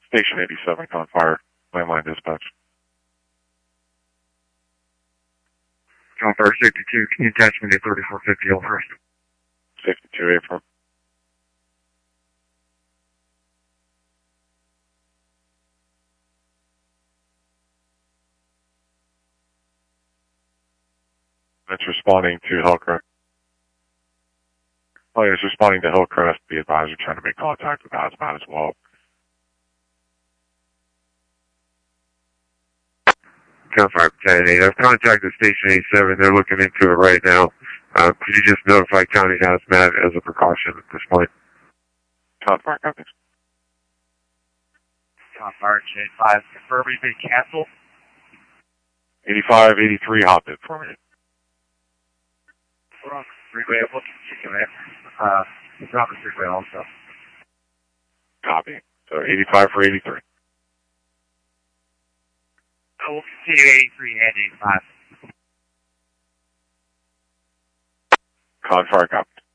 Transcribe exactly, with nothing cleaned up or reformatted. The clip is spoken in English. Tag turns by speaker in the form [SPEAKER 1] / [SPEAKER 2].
[SPEAKER 1] Station eighty-seven, con fire, landline dispatch.
[SPEAKER 2] Con fire sixty-two, can you attach me to thirty-four fifty over?
[SPEAKER 1] sixty-two, April. That's responding to Hillcrest. Oh, yeah, it's responding to Hillcrest, the advisor trying to make contact with Hazmat as well.
[SPEAKER 2] Con fire ten eight, I've contacted Station eighty-seven, they're looking into it right now. Uh, could you just notify County Hazmat as a precaution at this point?
[SPEAKER 1] Con fire, copies.
[SPEAKER 3] Con fire eighty-five, confirm you've been canceled.
[SPEAKER 1] eighty-five, eighty-three, hop in for me.
[SPEAKER 3] We're on freeway, I'm looking to commit. Uh, it's on the freeway also.
[SPEAKER 1] Copy. So eighty-five for eighty-three.
[SPEAKER 3] I will continue eighty-three and eighty-five.
[SPEAKER 1] Con fire, copy.